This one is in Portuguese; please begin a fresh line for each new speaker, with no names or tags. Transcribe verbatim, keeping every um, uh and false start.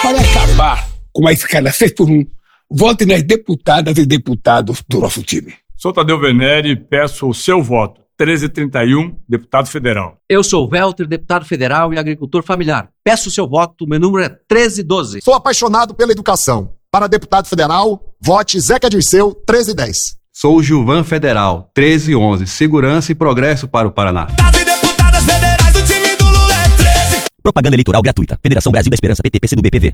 Para acabar com a escala seis por um, vote nas deputadas e deputados do nosso time.
Sou Tadeu Venere e peço o seu voto. treze trinta e um, deputado federal.
Eu sou o Welter, deputado federal e agricultor familiar. Peço o seu voto, meu número é treze doze.
Sou apaixonado pela educação. Para deputado federal, vote Zeca Dirceu, treze dez.
Sou o Gilvan Federal, treze onze. Segurança e progresso para o Paraná.
Propaganda eleitoral gratuita. Federação Brasil da Esperança, P T, P C do B, P V.